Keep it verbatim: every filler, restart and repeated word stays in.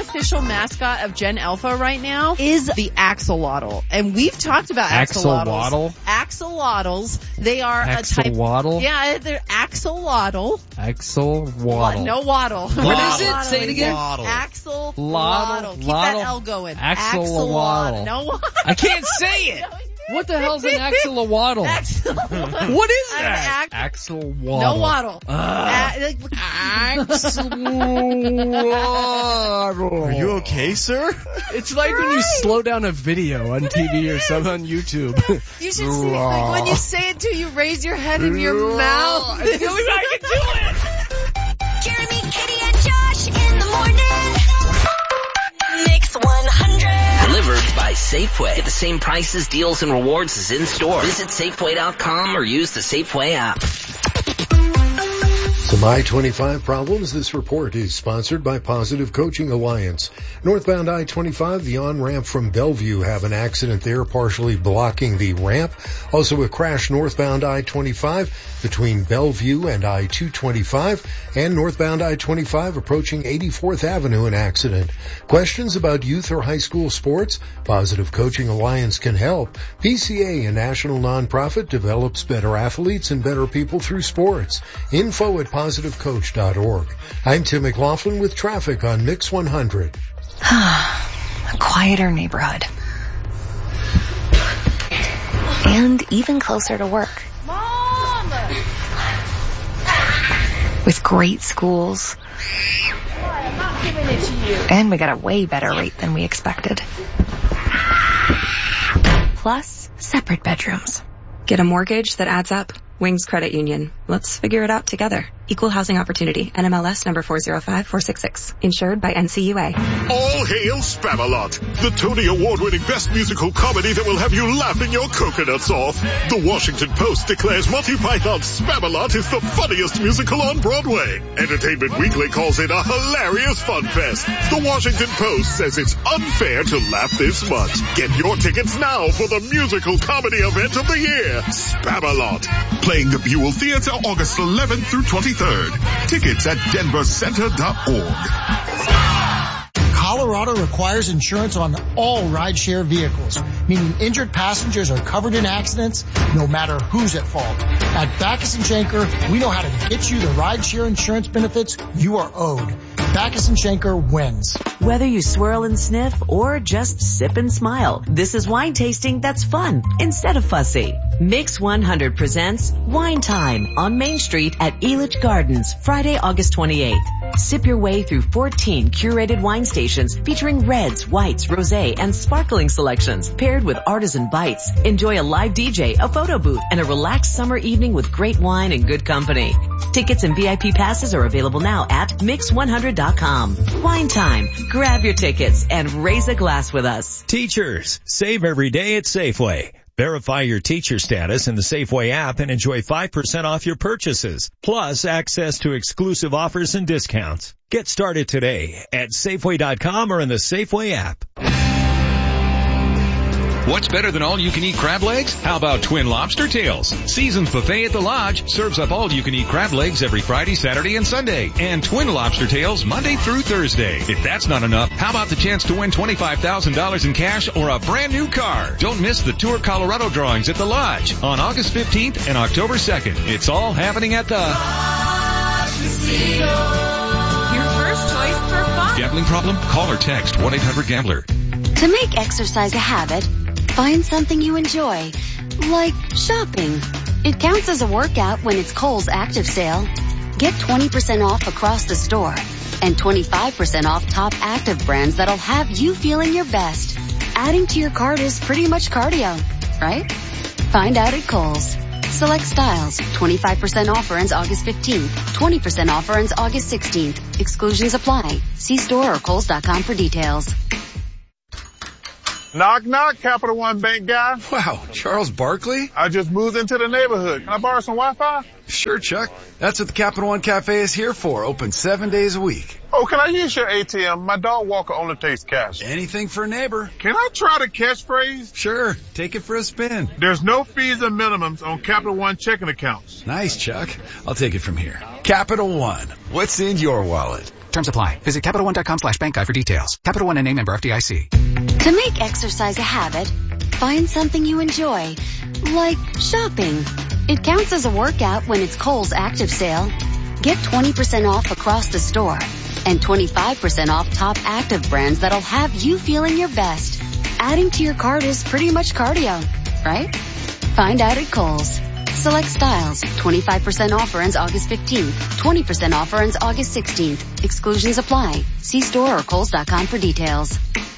unofficial mascot of Gen Alpha right now is the axolotl. And we've talked about axolotls. Axolotls. They are Axolotl? a type. Yeah, they're axolotl. Axolotl. No waddle. What is it? Say it again. Axolotl. Keep Lotl. that L going. Axolotl. No waddle. I can't say it. What the hell's an axolotl? Axolotl. What is that? An ax- Axolotl. No waddle. Uh, A- Axolotl. Are you okay, sir? It's like when you slow down a video on T V or something on YouTube. You should see it. Like when you say it too, you raise your head in your mouth. It's the only way I can do it. Jeremy, Katie, and Josh in the morning. Mix one hundred. Delivered by Safeway. Get the same prices, deals, and rewards as in-store. Visit Safeway dot com or use the Safeway app. Some I twenty-five problems. This report is sponsored by Positive Coaching Alliance. Northbound I twenty-five, the on-ramp from Bellevue, have an accident there, partially blocking the ramp. Also a crash northbound I twenty-five between Bellevue and I two twenty-five, and northbound I twenty-five approaching eighty-fourth Avenue, an accident. Questions about youth or high school sports? Positive Coaching Alliance can help. P C A, a national nonprofit, develops better athletes and better people through sports. Info at positive coach dot org. I'm Tim McLaughlin with traffic on Mix one hundred. A quieter neighborhood. And even closer to work. Mom! With great schools. I'm not giving it to you. And we got a way better rate than we expected. Plus, separate bedrooms. Get a mortgage that adds up. Wings Credit Union. Let's figure it out together. Equal Housing Opportunity. N M L S number four zero five four six six. Insured by N C U A. All hail Spamalot, the Tony Award-winning best musical comedy that will have you laughing your coconuts off. The Washington Post declares Monty Python's Spamalot is the funniest musical on Broadway. Entertainment Weekly calls it a hilarious fun fest. The Washington Post says it's unfair to laugh this much. Get your tickets now for the musical comedy event of the year, Spamalot. Playing the Buell Theater August eleventh through twenty-third. Tickets at denver center dot org. Colorado requires insurance on all rideshare vehicles, meaning injured passengers are covered in accidents no matter who's at fault. At Backus and Schenker, we know how to get you the rideshare insurance benefits you are owed. Backus and Schenker wins. Whether you swirl and sniff or just sip and smile, this is wine tasting that's fun instead of fussy. Mix one hundred presents Wine Time on Main Street at Elitch Gardens, Friday, August twenty-eighth. Sip your way through fourteen curated wine stations featuring reds, whites, rosé, and sparkling selections paired with artisan bites. Enjoy a live D J, a photo booth, and a relaxed summer evening with great wine and good company. Tickets and V I P passes are available now at mix one hundred dot com. Wine Time. Grab your tickets and raise a glass with us. Teachers, save every day at Safeway. Verify your teacher status in the Safeway app and enjoy five percent off your purchases, plus access to exclusive offers and discounts. Get started today at Safeway dot com or in the Safeway app. What's better than all-you-can-eat crab legs? How about Twin Lobster Tails? Season's Buffet at the Lodge serves up all-you-can-eat crab legs every Friday, Saturday, and Sunday. And Twin Lobster Tails Monday through Thursday. If that's not enough, how about the chance to win twenty-five thousand dollars in cash or a brand new car? Don't miss the Tour Colorado drawings at the Lodge on August fifteenth and October second. It's all happening at the Lodge Casino. Your first choice for fun. Gambling problem? Call or text one eight hundred gambler. To make exercise a habit, find something you enjoy, like shopping. It counts as a workout when it's Kohl's Active Sale. Get twenty percent off across the store and twenty-five percent off top active brands that'll have you feeling your best. Adding to your cart is pretty much cardio, right? Find out at Kohl's. Select styles. twenty-five percent offer ends August fifteenth. twenty percent offer ends August sixteenth. Exclusions apply. See store or kohls dot com for details. Knock, knock, Capital One Bank guy. Wow, Charles Barkley? I just moved into the neighborhood. Can I borrow some Wi-Fi? Sure, Chuck. That's what the Capital One Cafe is here for. Open seven days a week. Oh, can I use your A T M? My dog walker only takes cash. Anything for a neighbor. Can I try the catchphrase? Sure. Take it for a spin. There's no fees and minimums on Capital One checking accounts. Nice, Chuck. I'll take it from here. Capital One. What's in your wallet? Terms apply. Visit CapitalOne.com slash bank guide for details. Capital One N A member F D I C. To make exercise a habit, find something you enjoy, like shopping. It counts as a workout when it's Kohl's active sale. Get twenty percent off across the store and twenty-five percent off top active brands that'll have you feeling your best. Adding to your cart is pretty much cardio, right? Find out at Kohl's. Select styles. twenty-five percent offer ends August fifteenth. twenty percent offer ends August sixteenth. Exclusions apply. See store or kohls dot com for details.